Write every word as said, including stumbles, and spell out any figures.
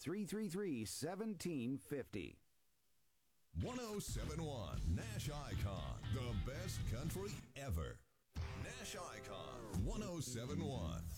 three three three, one seven five zero. one oh seven point one Nash Icon, the best country ever. Nash Icon, one oh seven point one.